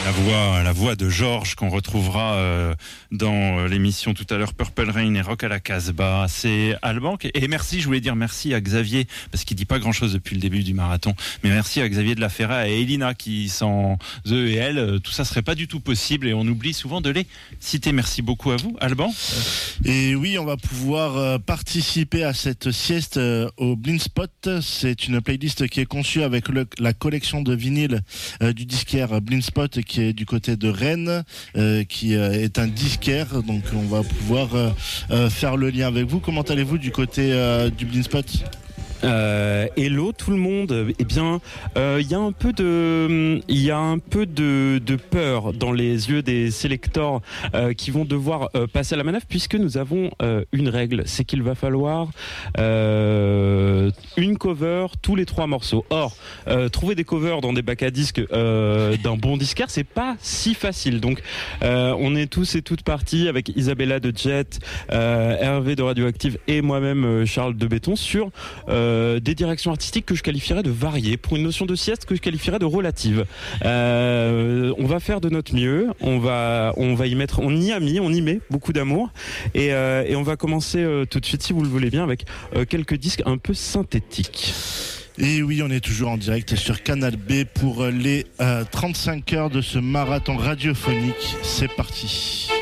La voix de Georges qu'on retrouvera dans l'émission tout à l'heure, Purple Rain et Rock à la Casbah. C'est Alban. Et merci, je voulais dire merci à Xavier, parce qu'il dit pas grand chose depuis le début du marathon, mais merci à Xavier de la Ferra et Elina qui, sans eux et elles, tout ça serait pas du tout possible et on oublie souvent de les citer. Merci beaucoup à vous, Alban. Et oui, on va pouvoir participer à cette sieste au Blind Spot. C'est une playlist qui est conçue avec la collection de vinyles du disquaire Blind Spot qui est du côté de Rennes, qui est un disquaire. Donc on va pouvoir faire le lien avec vous. Comment allez-vous du côté du Blind Spot ? Hello tout le monde. Eh bien, il y a un peu de peur dans les yeux des sélectors qui vont devoir passer à la manœuvre, puisque nous avons une règle, c'est qu'il va falloir une cover tous les 3 morceaux. Or, trouver des covers dans des bacs à disques d'un bon disquaire, c'est pas si facile. Donc, on est tous et toutes partis avec Isabella de Jet, Hervé de Radioactive et moi-même Charles de Béton sur des directions artistiques que je qualifierais de variées, pour une notion de sieste que je qualifierais de relative. On va faire de notre mieux, on y met beaucoup d'amour et on va commencer tout de suite, si vous le voulez bien, avec quelques disques un peu synthétiques. Et oui, on est toujours en direct sur Canal B pour les 35 heures de ce marathon radiophonique. C'est parti.